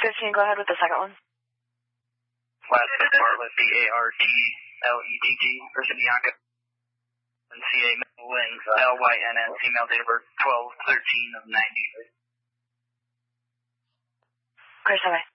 15, go ahead with the second one. Last name Bartlett, B-A-R-T-L-E-T-T, person Bianca. And C-A Lynn, L-Y-N-N, female, date of birth 12/13/90. Chris, bye.